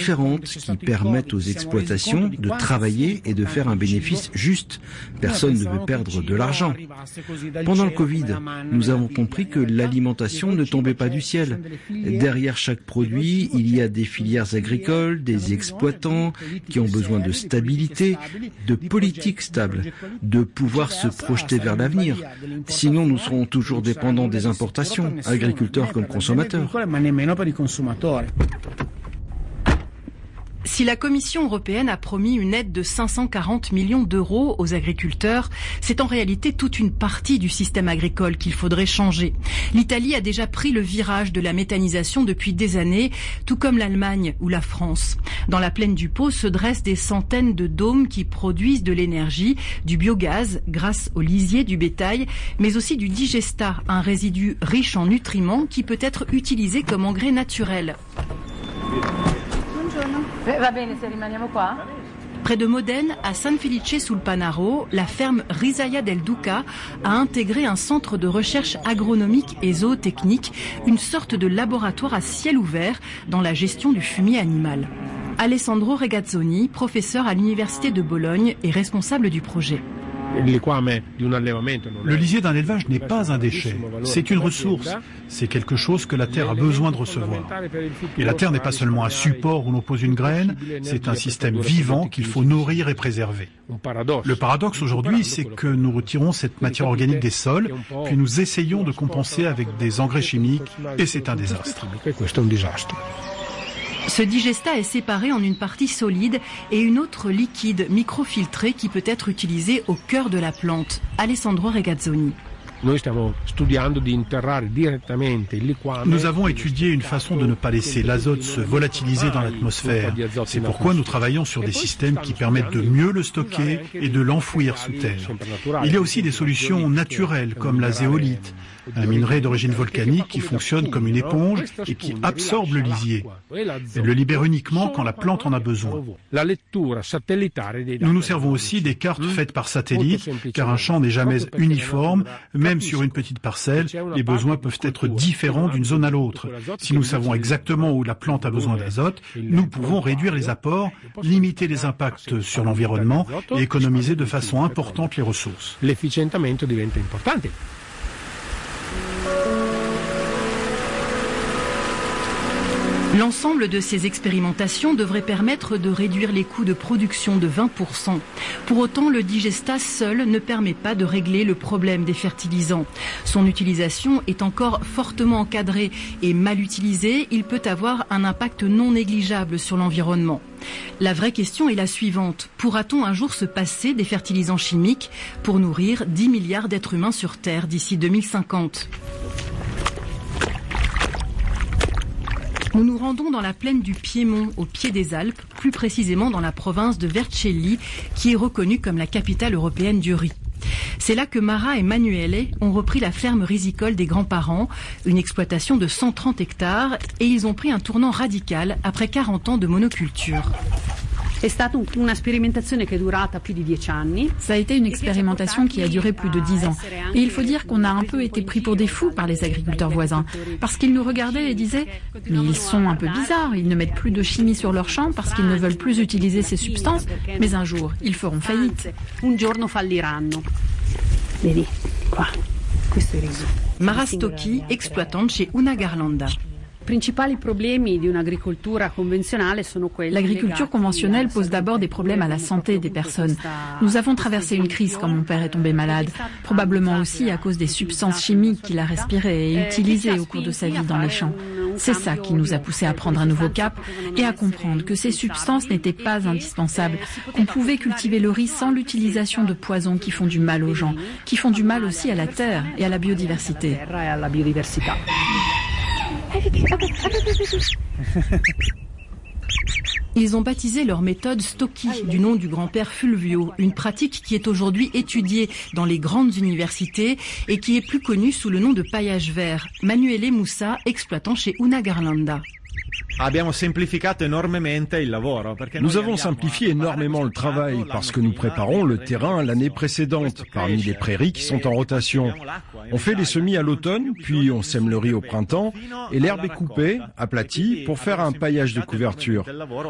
différentes qui permettent aux exploitations de travailler et de faire un bénéfice juste. Personne ne veut perdre de l'argent. Pendant le Covid, nous avons compris que l'alimentation ne tombait pas du ciel. Derrière chaque produit, il y a des filières agricoles, des exploitants qui ont besoin de stabilité, de politiques stables, de pouvoir se projeter vers l'avenir. Sinon, nous serons toujours dépendants des importations, agriculteurs comme consommateurs. Si la Commission européenne a promis une aide de 540 millions d'euros aux agriculteurs, c'est en réalité toute une partie du système agricole qu'il faudrait changer. L'Italie a déjà pris le virage de la méthanisation depuis des années, tout comme l'Allemagne ou la France. Dans la plaine du Pô se dressent des centaines de dômes qui produisent de l'énergie, du biogaz grâce au lisier du bétail, mais aussi du digesta, un résidu riche en nutriments qui peut être utilisé comme engrais naturel. Près de Modène, à San Felice sul Panaro, la ferme Risaia del Duca a intégré un centre de recherche agronomique et zootechnique, une sorte de laboratoire à ciel ouvert dans la gestion du fumier animal. Alessandro Regazzoni, professeur à l'université de Bologne et responsable du projet. Le lisier d'un élevage n'est pas un déchet, c'est une ressource, c'est quelque chose que la terre a besoin de recevoir. Et la terre n'est pas seulement un support où l'on pose une graine, c'est un système vivant qu'il faut nourrir et préserver. Le paradoxe aujourd'hui, c'est que nous retirons cette matière organique des sols, puis nous essayons de compenser avec des engrais chimiques, et c'est un désastre. Ce digesta est séparé en une partie solide et une autre liquide microfiltrée qui peut être utilisée au cœur de la plante. Alessandro Regazzoni. Nous avons étudié une façon de ne pas laisser l'azote se volatiliser dans l'atmosphère. C'est pourquoi nous travaillons sur des systèmes qui permettent de mieux le stocker et de l'enfouir sous terre. Il y a aussi des solutions naturelles comme la zéolite, un minerai d'origine volcanique qui fonctionne comme une éponge et qui absorbe le lisier. Elle le libère uniquement quand la plante en a besoin. Nous nous servons aussi des cartes faites par satellite, car un champ n'est jamais uniforme. Même sur une petite parcelle, les besoins peuvent être différents d'une zone à l'autre. Si nous savons exactement où la plante a besoin d'azote, nous pouvons réduire les apports, limiter les impacts sur l'environnement et économiser de façon importante les ressources. L'ensemble de ces expérimentations devrait permettre de réduire les coûts de production de 20%. Pour autant, le digesta seul ne permet pas de régler le problème des fertilisants. Son utilisation est encore fortement encadrée et mal utilisée, il peut avoir un impact non négligeable sur l'environnement. La vraie question est la suivante. Pourra-t-on un jour se passer des fertilisants chimiques pour nourrir 10 milliards d'êtres humains sur Terre d'ici 2050 ? Nous nous rendons dans la plaine du Piémont, au pied des Alpes, plus précisément dans la province de Vercelli, qui est reconnue comme la capitale européenne du riz. C'est là que Mara et Manuele ont repris la ferme risicole des grands-parents, une exploitation de 130 hectares, et ils ont pris un tournant radical après 40 ans de monoculture. Ça a été une expérimentation qui a duré plus de 10 ans. Et il faut dire qu'on a un peu été pris pour des fous par les agriculteurs voisins. Parce qu'ils nous regardaient et disaient « Mais ils sont un peu bizarres, ils ne mettent plus de chimie sur leurs champs parce qu'ils ne veulent plus utiliser ces substances. Mais un jour, ils feront faillite. » Mara Stocchi, exploitante chez Una Garlanda. L'agriculture conventionnelle pose d'abord des problèmes à la santé des personnes. Nous avons traversé une crise quand mon père est tombé malade, probablement aussi à cause des substances chimiques qu'il a respirées et utilisées au cours de sa vie dans les champs. C'est ça qui nous a poussé à prendre un nouveau cap et à comprendre que ces substances n'étaient pas indispensables, qu'on pouvait cultiver le riz sans l'utilisation de poisons qui font du mal aux gens, qui font du mal aussi à la terre et à la biodiversité. Ils ont baptisé leur méthode Stocchi du nom du grand-père Fulvio, une pratique qui est aujourd'hui étudiée dans les grandes universités et qui est plus connue sous le nom de paillage vert. Manuele Moussa, exploitant chez Una Garlanda. Nous avons simplifié énormément le travail parce que nous préparons le terrain l'année précédente, parmi les prairies qui sont en rotation. On fait les semis à l'automne, puis on sème le riz au printemps, et l'herbe est coupée, aplatie, pour faire un paillage de couverture.